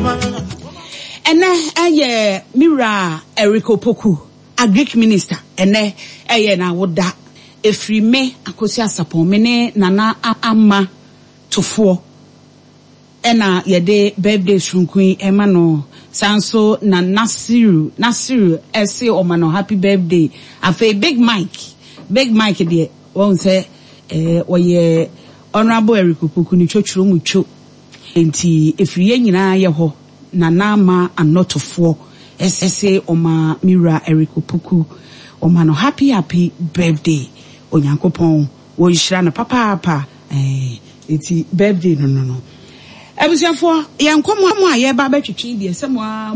Ene eye Mira Eriko Poku, a Greek minister. Ene eye na woda efri me akosi asapon mene nana ama tofo. Ena yede birthday shrunkui emano sanso na Nasiru ese omano happy birthday. Afe Big Mike de won say oye Honorable Eriko Poku ni chochuro mucho. Enti efri ye nyina ye ho nana ma anotofo ese oma Mira Eriko Poku omano happy birthday onyankopon wo nhira na papa enti birthday no ebusiafo yankomo a ye ba betwetwe de semwa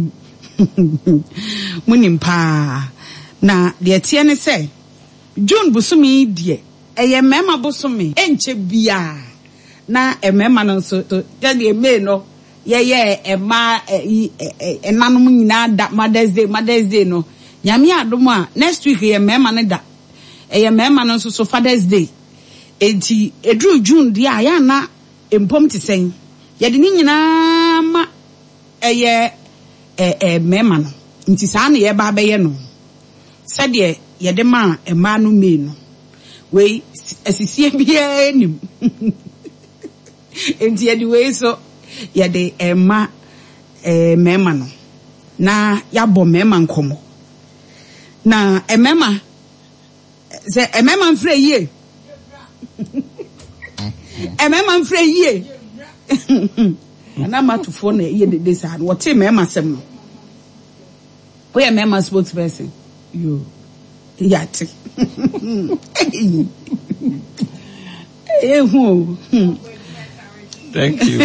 munim pa na de tie ne se June busumi de eye mema busumi enche bia na emema no so de me no ye ema enanum nyina da Mother's Day no nyame adom a next week ye mema ne da eye mema no so Father's Day enti edru June dia ya na empom te sen ye de nyina ma eye mema no nti saa na ye ba be ye no sade ye de ma ema no me no we asisie bia nim enti ye de we so ye de ema mema no na ya bo mema nkomo na emema se emema mfre yie emema mfre yie na matufo na ye de sa no wote mema sem no we emema spokesperson yo yate Thank you.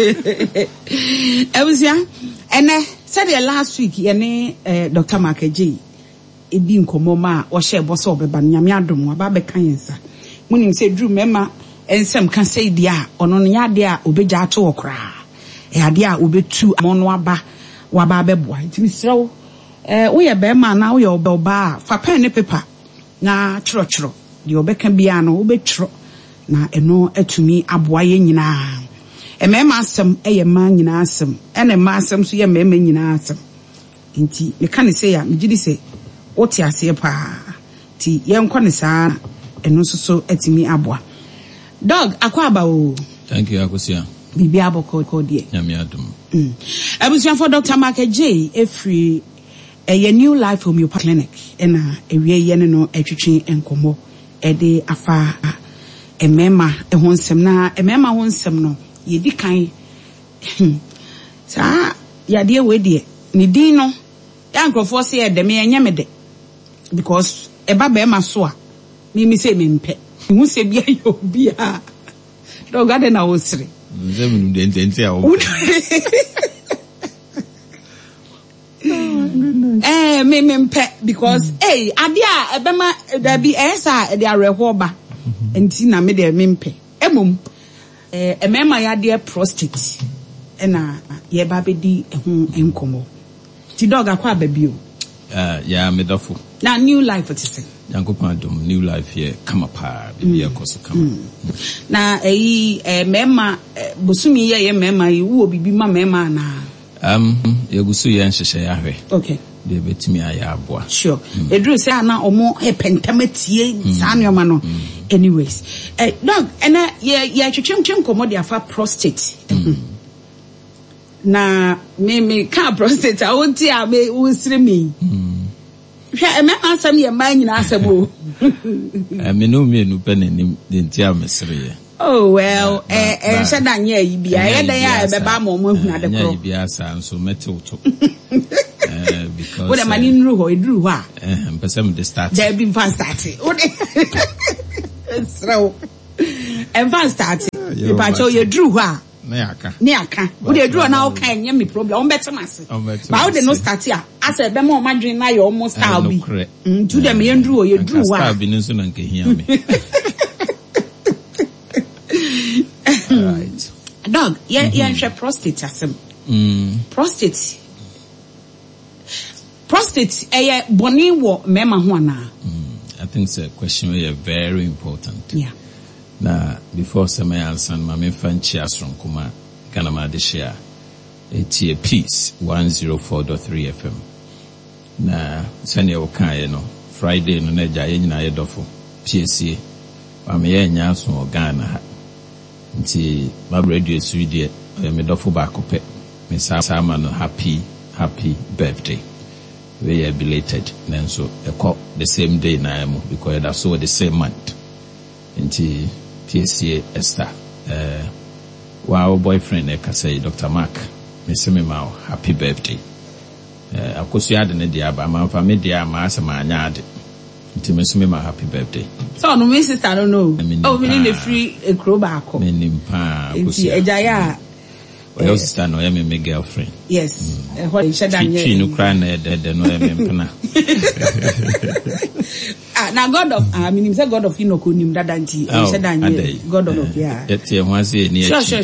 Ebusia ene said the last week yene Dr. Makaji ebi nkomo ma wo hye boso obeba nyame adom aba be kan yensa munim se dru mema ensem kan sei dia ono no yade a obeja ato okra e ade a obetu amono aba waba beboa ntimi srew wo ye be ma na wo ye oba fa pen ne paper na chro de obeka bia no obetro na eno atumi aboa ye nyina emema asem eye ma nyina asem ene ma asem so ye mema nyina asem nti me kan se ya me gidi se oti ase pa ti yenko ne saa eno so atimi aboa dog akwa aba o. Thank you Akosia bibi aboko die nyame adom abusian for Dr. Makaji efri a New Life Homeopathic Clinic ena ewie ye ne no atwetwe enkomo ede afa emema ehonsem na emema honsem no yedi kan sa yade we de ni din no ya nkrofo se ye de me enye me de because eba be ma so a mi se me mpe hu se bia yo bia do gade na osire nzem de ntenti a wo me mpe because ade a ebema da bi esa de areho ba enti na me de me mpe emom emema ya de prostate na ye ba be di ehun enkomo ti dog akwa ba bio ya medafo na New Life otise yankopon adom New Life here kama pa bi akoso kama na mema bosumi ye mema yi wo bibi ma mema na yegusu ye nhehye ya hwe okay de betimi aya aboa sure edru say na omo pentamatie sanoma no anyways dog ena ye twetwem komo de afa prostate na me ka prostate a wonti a me wosire me hwe me asam ye man nyina asam o me no me no penenim de ntia mesire ye. Oh well, shada nya yi bia ye dan ya be ba mo hu ade kro. Nya bia sa so metewoto. Because what am I in ru ho edru ho a? Mpesem de start. There be fan start. Sraw. En fan start. You pa cho ye dru ho a. Ne aka. Wo de dru na o kan nya me problem. On better masse. Ba wo de no start a. Asa be mo madwen na ye almost style bi. To dem ye dru ho ye dru ho a. Style bi nso na nke hia me. Right. Dog, yeah, prostate asem. Prostate boni wo mema ho ana. I think it's a question very important. Yeah. Na before some answer ma me fanchi asron kuma kana ma de share. It's a Peace 104.3 FM. Na sani okaye no Friday no na gya nyina ye dofo PSA. Wa me ye nya so Ghana ha. Nti ma radio studio me dofo ba kope. Me sama no happy birthday. We are belated nanso eko the same day na emu because that's so the same month. Nti PSA Esther our boyfriend eka say Dr. Mark me say me ma happy birthday. Akosu ade ne dia ba ma fa me dia ma asa ma anya ade. Nti me say me ma happy birthday. So no me sister I don't know. Oh we need a free a crow back. Me nimpa akosu. Ejaya your sister no me girlfriend. Yes. What she done here. She no cry na de no me mpana. Now God of him say God of Enoch onim dadanti. She done here. God of yeah. Etie ho ase ni Sure.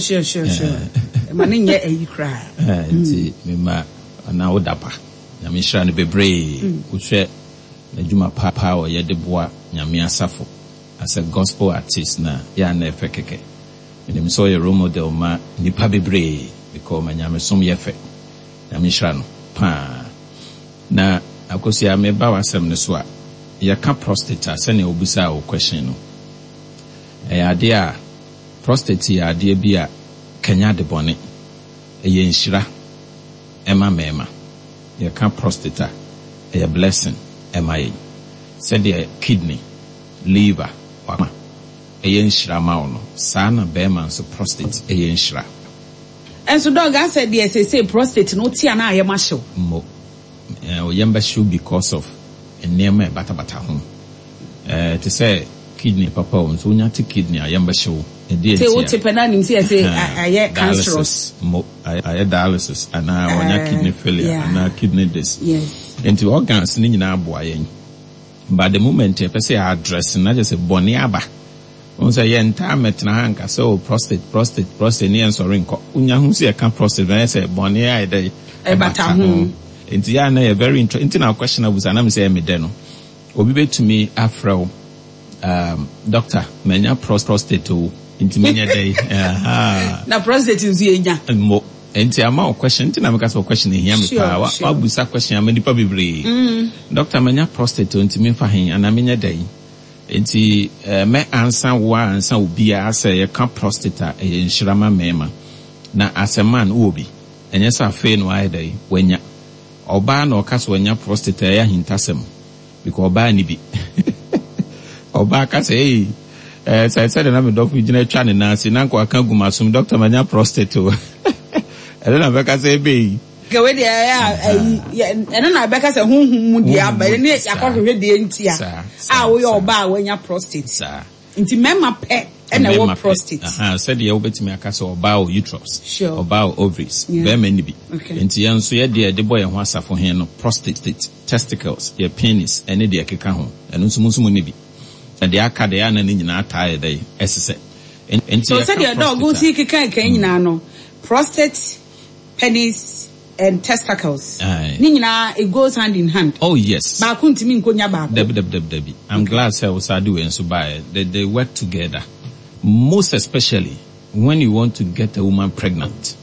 Man nye e cry. Nti me ma na odapa. Na me hira no bebre. Uhwe na djuma papa o ye de boa nyame asafo. As a gospel artist na ya na efekeke. Me so ye role model ma nipa bebre because ma nyame som ye fe. Nyame hira no pa. Na akosi ya me ba wasem ne so a yaka prostate sene obusa o question no. Ade a prostate ade bi a kanya de bone. Eye nshira ema mema. Yaka prostate a blessing ema ye. Said the kidney, liver, wama. Eye nshira ma ono. Sana bema so prostate eye nshira. And so dog I said yes say prostate no tia na aye ma show. Mo. Oyemba show because of enema bata home. To say kidney papa so nyate kidney ayemba show. Say what tepena nim say aye cancerous. Mo aye dialysis ana onya kidney failure ana kidney dis. Yes. Enti organs ni nyina aboa yen. But the moment you say address na just say boni aba. On say enta metna hanka so prostate ni en sorry nko. Unya hu say can prostate na say boni ai dey e bata hu. Enti ya na very interesting na question was na me say me de no. Obi betumi afro doctor menya prostate o enti menya dey na prostate nzu enya mo enti ama o question enti na me ka so question here me pa wa busa question am nipa bebre doctor menya prostate o enti me fa hen ana menya dey enti me ansa obi a say ye ka prostate e nhirama mema na as a man obi enye sa fe no ai dey wenya oba na okaso wenya prostate ya hintasem because oba ni bi oba ka say said na me doctor gina twa ne na se na nko aka gumasum doctor manya prostate o ele na be ka say be gawe de ene na be ka say hunhun mu dia ba ne yakohwe de ntia wo ye oba wenya prostate nti mema pe ene wo prostate said ye obetimi aka say oba o uterus oba o ovaries be many bi nti yan so ye de boy ho asafo hen no prostate testicles your penis ene de keka ho eno nso ne bi and the akade ya na nyina atae dey esese so said your dog go see keka nyina no prostate penis and testicles ni nyina it goes hand in hand. Oh yes, ba ku ntimi nkonya ba debi I'm glad say usadu and so by they work together, most especially when you want to get a woman pregnant.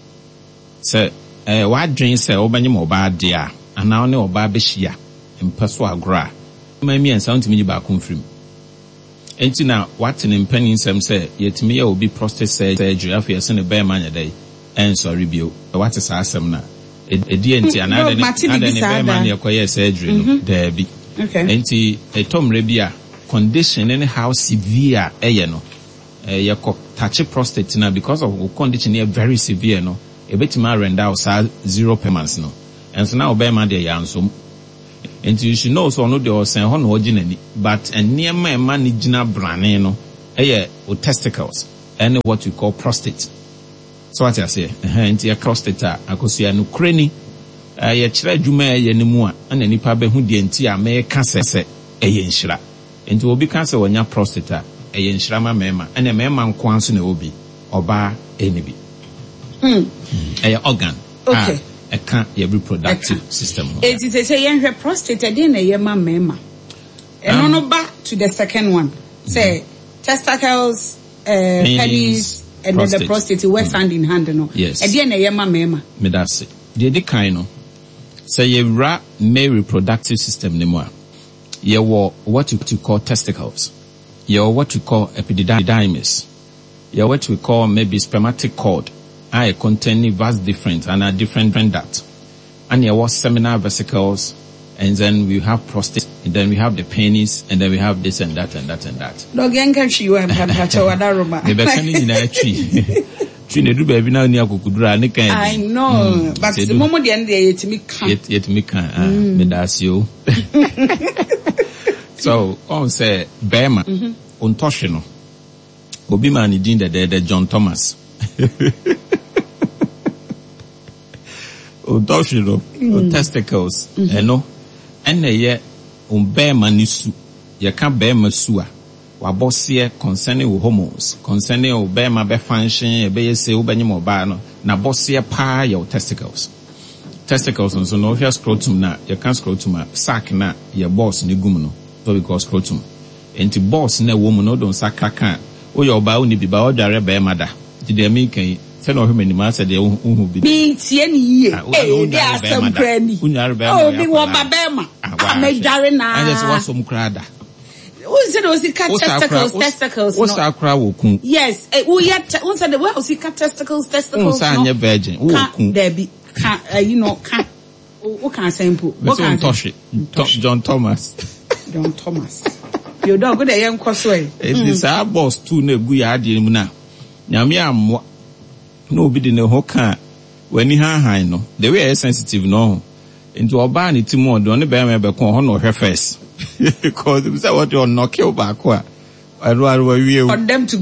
So what dream say obanye mo ba dia ana one oba be hia mpeso agora mami en sound ntimi ba ku mfrim. Enti na what in penny sem say yetimi ya obi prostate surgery afia se ne be manya dey en sorry bio what is asem na edi enti anade ne be manya koye surgery no there be enti etomre bia condition and how severe no ye ko touch prostate na because of condition here very severe no ebetima render out 0 payments no and so now be man dey yanso. And you should know so no de osen ho no oginani but enema ema ni gina brane no o testicles and what we call prostate. So what I say enti your prostate akosia no kreni ye kire adwuma ye ne mu a na nipa be hu de enti a me ka sese nhira enti obi ka se wonya prostate nhira ma mema na mema nko anso na obi oba enibi organ. Okay. Your reproductive system. It is say your prostate again a yema mema. And no back to the second one. Say testicles, penis, and then the prostate works hand in hand, no. Yes. And then a mama. Me that's it. The kind no. Say you male reproductive system anymore. You what you call testicles. You what we call epididymis. You what we call maybe spermatic cord. I containing vast different and are different than that. And you was seminal vesicles, and then we have prostate, and then we have the penis, and then we have this and that and that and that. Dog yanka you am Hachawadaroma. The best in a tree. Tree do baby now near Kukudra. I know, but the moment the end yet me can. Me that's you. So on say Bema on Toshino. Obi man idin the John Thomas. O Toshino, o testicles, no. And ye Bema nisu. Ye can't Bema sua. Wabosie concerning hormones, concerning Bema be function, be say ubany mobile, na bosie pa your testicles. Testicles and so no here scrotum na, you can't scrotum sack na your boss ni gumno. So we call scrotum. And the boss na woman no don't sack can. O your ba uni be ba order be mother. Did they make a send of him in the master de be. Be any they are some granny. Oh, be one babema. I make Darina. And there's one some crada. Who said was testicles? What's our crowd? Yes, who yet who said the well, testicles. No, virgin. There be you know, can't. What can I say? What can I John Thomas. John Thomas. You don't go there, young crossway. It's our boss too. Ne good idea, Muna. Yamia, no bidding the whole car. When you high, no, the way sensitive, no. Into a barney Timon, don't bear me back on her face. Because it was what you're not killed back. I'd rather on them to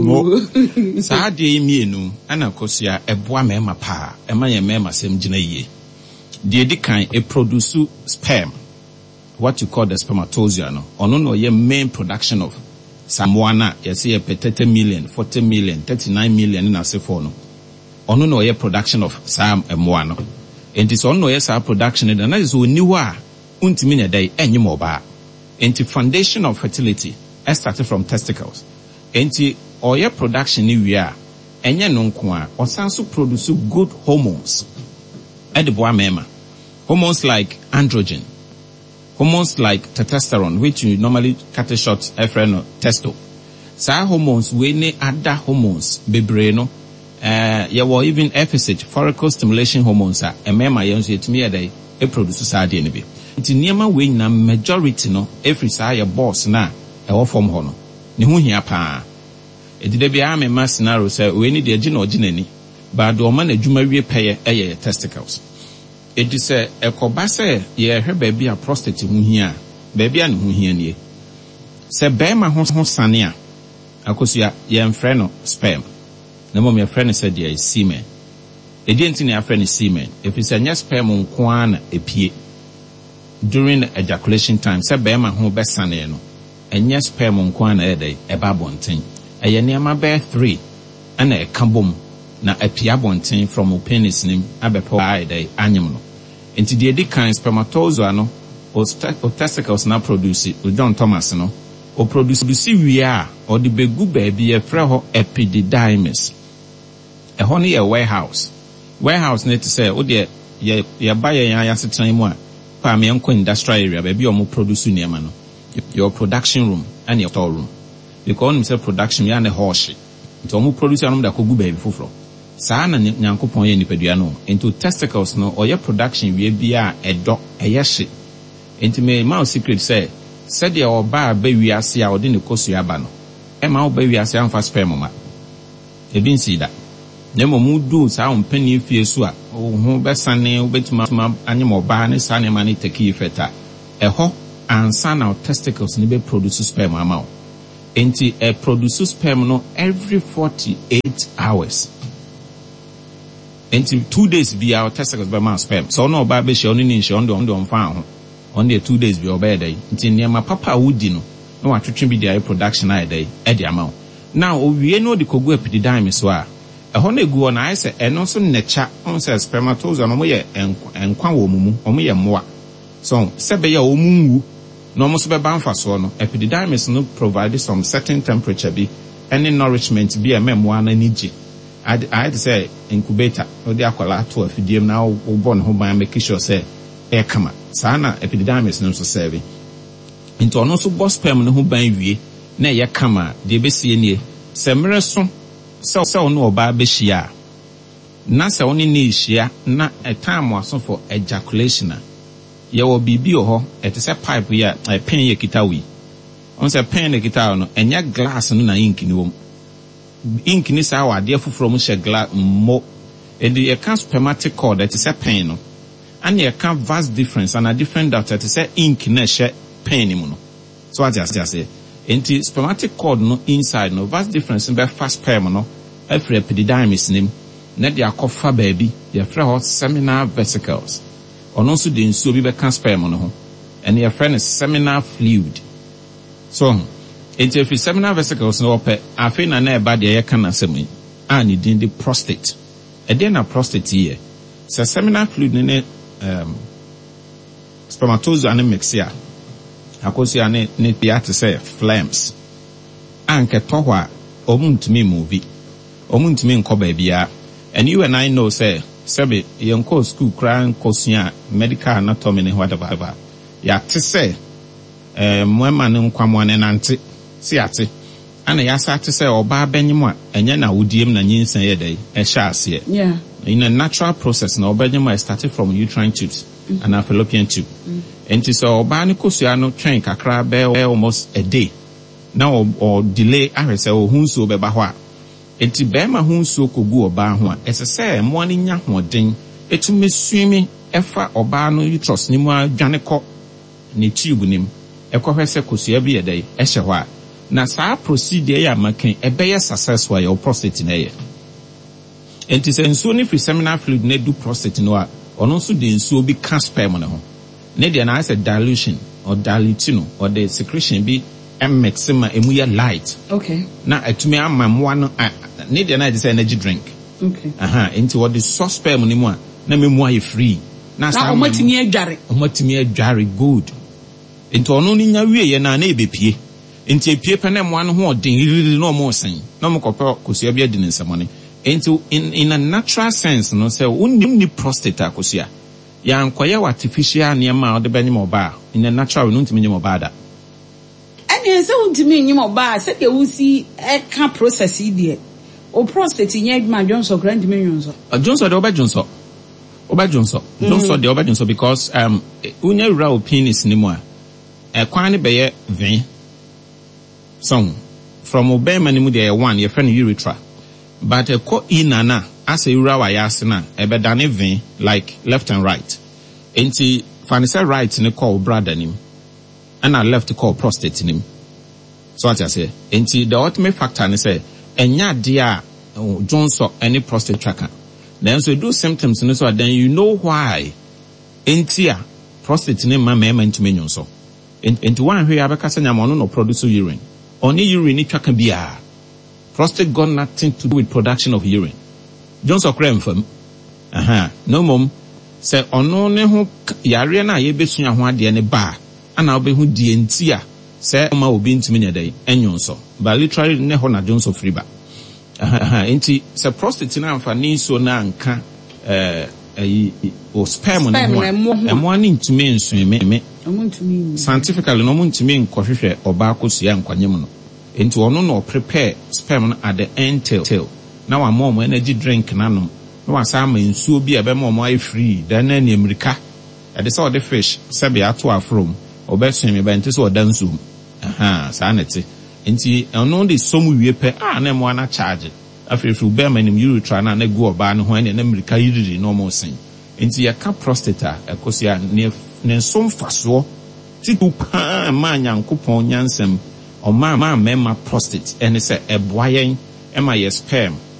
grabu. Sadi me no, and of course, ya a boy mema pa, a man mema same gene. The edican a produce sperm, what you call the spermatozoa, no, or no, your main production of Samoana, you see a 30 million, 40 million, 39 million in a sephono. Or no, your production of Sam and Moano. And it's on no, yes, our production, and that is who knew untimina day any more bar. And the foundation of fertility started from testicles. And the oil production we are, and ya non kwa, or also produce good hormones. At the boy mema. Hormones like androgen. Hormones like testosterone, which you normally cut a short efreno testo. Sa hormones we ne other hormones bebreno. Ya were even FSH, follicle stimulation hormones are a mema yons yet me a day, a produce sa DNB. It's near way na majority no, every say a boss na, a form hono. Ni hu hia pa. It did be a mass scenario say we need the gene or gene, but the man a juma we pay a testicles. It is a cobase, ye her baby a prostate hu hia, baby and hu hia ye. Se bema hon sania, akosia ye enfreno sperm. Na mom your friend said there is semen. E didn't in your friend is semen. If it's a yes sperm on kwana a pie during ejaculation time, se bema ho besane no. And yes sperm on kwana a day, a babontin. A yanema bear 3 and a kabum na a piabontin from a penis name abepo a day animal. Into the edican spermatozoa no or testicles na produce it with John Thomas no. Or produce we are or the begu baby a freho epididymis. A honey a warehouse. Warehouse need to say, oh dear, ye buy a yasset time one. Pamianco industrial area, baby, or more produce near mano. Your production room and your storeroom. You call himself production, and a horse. It's almost producing that could go baby for. Sana Yanko Poy Pediano into testicles no or your production will be a dog a yashi. Into me, mouse secret say, said your bar baby I see out in the coast yabano. Emma baby I say I'm fast sperm. You didn't see that. Nemo mudu sound penny fiesua, oh, besane, betima, animal barney, sunny money take feta. A ho and son out testicles nibe produce sperm amount. Enti a produce sperm no every 48 hours. Enti 2 days be our testicles by my sperm. So no baby she only she on the farm. Only 2 days be obey day. Enti near my papa woodino. No I to be the production I day at the amount. Now we know the cogu epididymis wa. A honey go on I say and also nature on says spermatozoa no moye and kwa womumu or me more. So sebe ya omumu no must be bound for so no epididymis no provide some certain temperature be any nourishment be a memoir and energy. I'd say incubator or the aquala to a fidium now born home by making sure say air come sana epididymis no so serving. Into an also boss permanent who by we na ya kama de besi nie semre so no oba be hia na se oni ne hia na a time waso for ejaculation ye wo bibi ho ete se pipe ya pen ye kitawi on se pen ne kitawo no enya glass no na ink ni wom ink ni sa wa de foforo mu she glass mo e de e can spermatic cord ete se pen no and ye can vast difference and a different that ete se ink na she pen ni mu no so what I say enti spermatic cord no inside no vast difference in be fast sperm no every epididymis nim na dia kofa baby dia frɛ hɔ seminal vesicles ono nso de nsuo bi bɛka sperm no ho and your friend is seminal fluid so enti every seminal vesicles no pɛ afi na ɛba de yɛka na sɛm a ne din de prostate ɛde na prostate yɛ sɛ seminal fluid ne spermatozoa ne mixia akosia ne pia te say flames anke tohwa omuntumi movie omuntumi nkoba bia and you and I know say sebe yenko school kran kosia medical anatomy ne whatever ya te say mwema ne nkwamo ne nante si ate ana ya sa te say oba benyim a enye na wodiem na nyinsan ye dai e sha ase yeah in a natural process na obenyim started from uterine tubes and a fallopian tube and so oba ne kosua no twen kakra be almost a day now or delay ahwese o hunso be ba ho a enti be ma hunso kogu oba ho a ese se mo ani nya hoden etumi suimi efa oba no uterus ni mu adwane kɔ ne tube nim ekɔhwese kosua bi yedai ehye ho a na saa procedure ya makan ebeye successful your prostate na ye enti se nsuo ni free seminal fluid na do prostate no a ono nso de nsuo bi ka sperm no ho ne de na say dilution or dilutino or the secretion bi maxima emu ya light okay na atumi ama mo no ne de na say energy drink okay into what the source sperm ni mu a na memu aye free na sa omatimi adware good into ono ni nya wie ye na ebepie enti epie pe na mo no ho odin no mo sen na mo kopɛ kosua bi adi ne nsamone into in a natural sense no say unim ni prostate akosua ya nkoye artificial niema o de benyim oba in a natural no ntimi nyim oba da ene se untimi nyim oba se de wusi e ka process ide o prostate nya adwuma Johnson kra ntimi nyonso Johnson de oba Johnson de oba Johnson because unya raw penis ni mu a kwan ne beye vin so from obema ni mu de one your friend urethra but ko inana as a urawa yasina ebedane vein like left and right enti fanisa right ne call brother nim and left call prostate nim so what I say enti the ultimate factor ne say enya dia Johnson any prostate tracker then so do symptoms ne so then you know why enti a prostate ne ma ntumi nyonso enti one hwe abekasa nyama no produce urine oni urine tracker bia prostate got nothing to do with production of urine. Johnson creme from. No mom. Say ono ne ho yare na ye besua ho ade ne ba. Ana obehu die ntia. Say ma obi ntimi nya dai enyon But literally ne ho na Johnson free ba. Enti say prostate na amfani so na nka o sperm ne ho. Emo ani ntimi nsume. Scientifically no ntimi nkɔhwehwɛ oba akosua nkwanyem no. Into ono no prepare sperm at the end tail. Now I'm more energy drink nanom. No one say ma nsuo bi ebe mo ai free. Then na America. They saw the fish sabi ato afrom. Obeso me ba nti so odansu. Saa neti. Nti ono de som wie pe na mo na charge. Afrefu be ma nim urethra na gu oba no ho na America yiri no mo sen. Nti ya ka prostate ekosia ne som faso. Tiku pa ma nyankopon nyansem. Or ma prostate and it's a boyen and my sperm